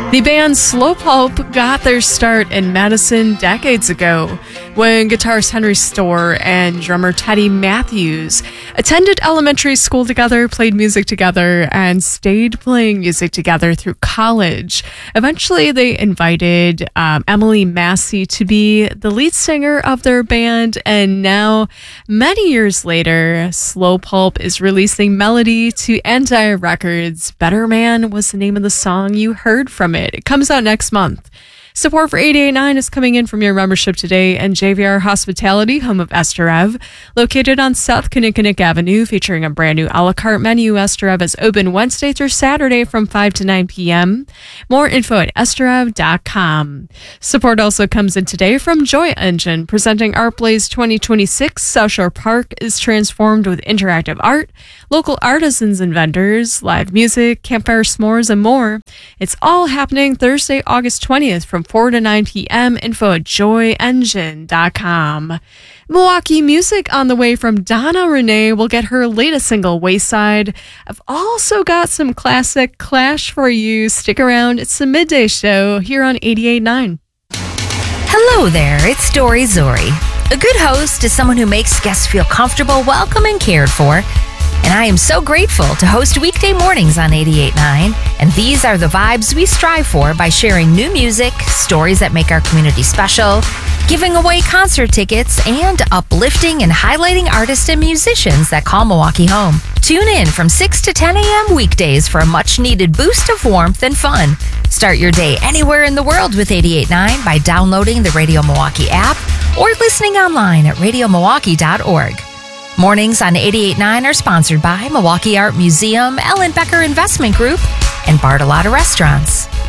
The band Slow Pulp got their start in Madison decades ago when guitarist Henry Storr and drummer Teddy Matthews attended elementary school together, played music together, and stayed playing music together through college. Eventually, they invited Emily Massey to be the lead singer of their band, and now, many years later, Slow Pulp is releasing Melody to Anti Records. Better Man was the name of the song you heard from it. It comes out next month. Support for 88.9 is coming in from your membership today and JVR Hospitality, home of Esterev, located on South Kinnickinnick Avenue, featuring a brand new a la carte menu. Esterev is open Wednesday through Saturday from 5 to 9 p.m. More info at esterev.com. Support also comes in today from Joy Engine, presenting Art Blaze 2026. South Shore Park is transformed with interactive art, local artisans and vendors, live music, campfire s'mores, and more. It's all happening Thursday, August 20th from 4 to 9 p.m. Info at joyengine.com. Milwaukee music on the way from Donna Renee. Will get her latest single, Wayside. I've also got some classic Clash for you. Stick around. It's the Midday Show here on 88.9. Hello there, it's Dory Zori. A good host is someone who makes guests feel comfortable, welcome, and cared for. And I am so grateful to host weekday mornings on 88.9. And these are the vibes we strive for by sharing new music, stories that make our community special, giving away concert tickets, and uplifting and highlighting artists and musicians that call Milwaukee home. Tune in from 6 to 10 a.m. weekdays for a much-needed boost of warmth and fun. Start your day anywhere in the world with 88.9 by downloading the Radio Milwaukee app or listening online at radiomilwaukee.org. Mornings on 88.9 are sponsored by Milwaukee Art Museum, Ellen Becker Investment Group, and Bartolotta Restaurants.